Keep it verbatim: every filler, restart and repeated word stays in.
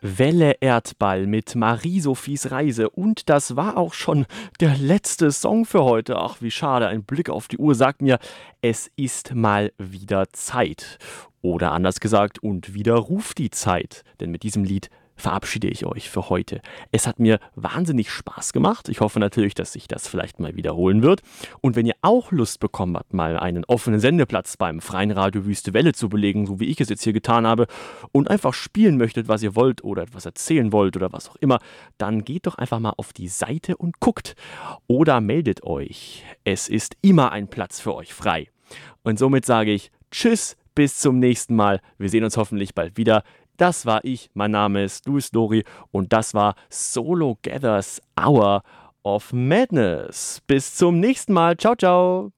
Welle Erdball mit Marie-Sophies Reise. Und das war auch schon der letzte Song für heute. Ach, wie schade. Ein Blick auf die Uhr sagt mir, es ist mal wieder Zeit. Oder anders gesagt, und wieder ruft die Zeit. Denn mit diesem Lied verabschiede ich euch für heute. Es hat mir wahnsinnig Spaß gemacht. Ich hoffe natürlich, dass sich das vielleicht mal wiederholen wird. Und wenn ihr auch Lust bekommen habt, mal einen offenen Sendeplatz beim Freien Radio Wüste Welle zu belegen, so wie ich es jetzt hier getan habe, und einfach spielen möchtet, was ihr wollt oder etwas erzählen wollt oder was auch immer, dann geht doch einfach mal auf die Seite und guckt. Oder meldet euch. Es ist immer ein Platz für euch frei. Und somit sage ich Tschüss, bis zum nächsten Mal. Wir sehen uns hoffentlich bald wieder. Das war ich, mein Name ist Louis Dori und das war Solo Gathers Hour of Madness. Bis zum nächsten Mal. Ciao, ciao.